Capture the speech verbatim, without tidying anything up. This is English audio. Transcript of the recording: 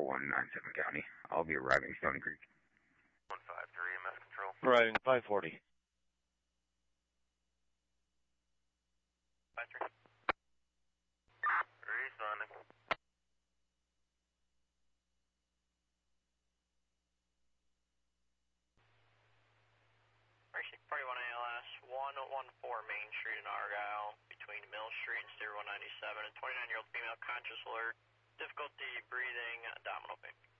one nine seven County. I'll be arriving Stony Creek. one five three, M S Control. Arriving five forty. five three. Responding. forty-one A L S, one one four Main Street in Argyle, between Mill Street and State one ninety-seven. A twenty-nine-year-old female conscious alert, difficulty breathing, abdominal pain.